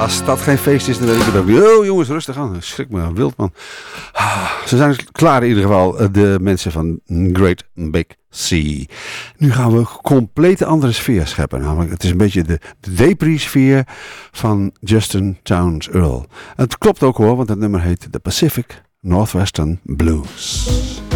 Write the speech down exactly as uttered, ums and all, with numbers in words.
Als dat geen feest is, dan weet ik het ook niet. Oh jongens, rustig aan. Schrik me, wild man. Ze zijn klaar in ieder geval, de mensen van Great Big Sea. Nu gaan we een complete andere sfeer scheppen. Namelijk, het is een beetje de, de depri-sfeer van Justin Townes Earle. Het klopt ook hoor, want het nummer heet The Pacific Northwestern Blues.